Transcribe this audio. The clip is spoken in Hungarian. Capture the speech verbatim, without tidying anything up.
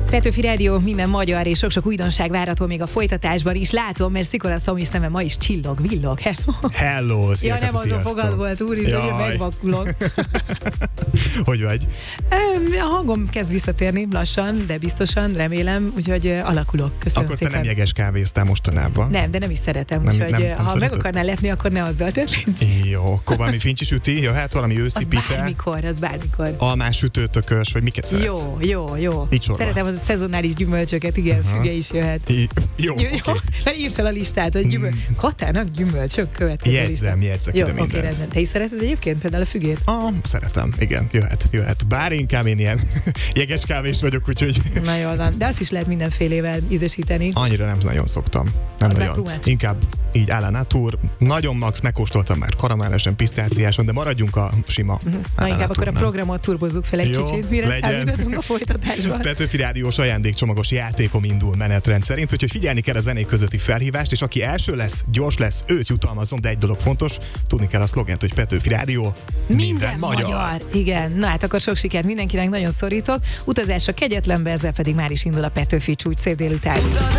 Petőfi Rádió, minden magyar és sok-sok újdonság várható még a folytatásban is. Látom, mert Szikola Szomisz neve ma is csillog, villog. Hello! Hello, szia, ja, nem az a fogad volt, úr, is, hogy megvakulok. Hogy vagy? A hangom kezd visszatérni lassan, de biztosan, remélem, úgyhogy alakulok. Köszönöm akkor szépen. Akkor te nem jeges kávéztál mostanában? Nem, de nem is szeretem, nem, úgyhogy nem, nem ha szereted? meg akarnál lepni, akkor ne azzal történsz. Jó, akkor valami fincsi süti, jöhet valami őszi az pite. bármikor, az bármikor. Almás sütőtökös, vagy miket szeretsz? Jó, jó, jó. Micsorba? Szeretem az a szezonális gyümölcsöket, igen, uh-huh. Füge is jöhet. I- jó, Jó, oké. okay. Mert írd fel a listát, hogy gyümölcs. Mm. Katának gyümölcsök következő Jegyzem, listán. jegyzek jó, ide oké, mindent. rendben. Te is szereted egyébként például a fügét? Ah, szeretem, igen, jöhet, jöhet. Bár inkább én ilyen jeges kávés vagyok, úgyhogy... Na jól van, de azt is lehet mindenfélével ízesíteni. Annyira nem nagyon szoktam. Nem Az nagyon. Inkább így áll a natur. Nagyon max, megkóstoltam már karamellesen, pisztáciáson, de maradjunk a sima. Uh-huh. Na inkább akkor a programot turbozzuk fel egy jó, kicsit, mire legyen. számítottunk a folytatásban. Petőfi Rádiós ajándékcsomagos játékom indul menetrend szerint, úgyhogy figyelni kell a zenék közötti felhívást, és aki első lesz, gyors lesz, őt jutalmazom, de egy dolog fontos, tudni kell a szlogent, hogy Petőfi Rádió minden, minden magyar. magyar. Igen, na hát akkor sok sikert mindenkinek, nagyon szorítok. Utazásra kegyetlenbe, ezzel pedig már is indul a Petőfi csúcs. Szép délután.